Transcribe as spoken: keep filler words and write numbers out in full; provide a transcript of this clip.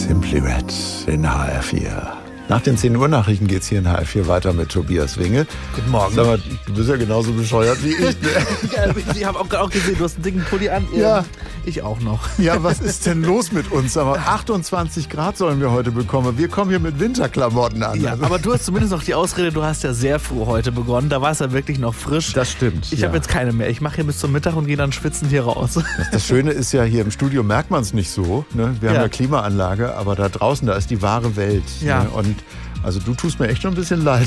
Simply Red in H R vier. Nach den zehn Uhr Nachrichten geht es hier in H R vier weiter mit Tobias Winge. Guten Morgen. Sag mal, du bist ja genauso bescheuert wie ich. Ne? Ja, ich habe auch, auch gesehen, du hast einen dicken Pulli an. Ja. Ich auch noch. Ja, was ist denn los mit uns? Sag mal, achtundzwanzig Grad sollen wir heute bekommen. Wir kommen hier mit Winterklamotten an. Ja, Also. aber du hast zumindest noch die Ausrede, du hast ja sehr früh heute begonnen. Da war es ja wirklich noch frisch. Das stimmt. Ich ja. habe jetzt keine mehr. Ich mache hier bis zum Mittag und gehe dann schwitzend hier raus. Das, das Schöne ist ja, hier im Studio merkt man es nicht so. Ne? Wir haben Ja. ja Klimaanlage, aber da draußen, da ist die wahre Welt. Ja. Ne? Und also du tust mir echt schon ein bisschen leid.